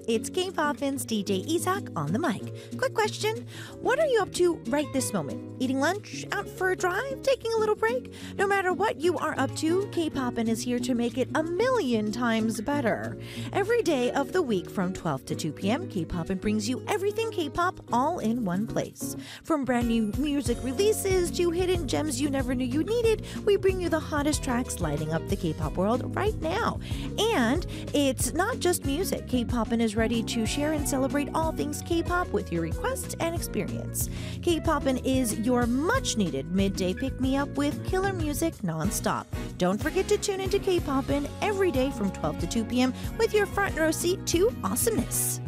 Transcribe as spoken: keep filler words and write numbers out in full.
It's K-Poppin's D J Isak on the mic. Quick question. What are you up to right this moment? Eating lunch? Out for a drive? Taking a little break? No matter what you are up to, K-Poppin is here to make it a million times better. Every day of the week from twelve to two p.m., K-Poppin brings you everything K-pop all in one place. From brand new music releases to hidden gems you never knew you needed, we bring you the hottest tracks lighting up the K-pop world right now. And it's not just music. K-Poppin is ready to share and celebrate all things K-pop with your requests and experience. K-Poppin is your much-needed midday pick-me-up with killer music nonstop. Don't forget to tune into K-Poppin every day from twelve to two p.m. with your front row seat to awesomeness.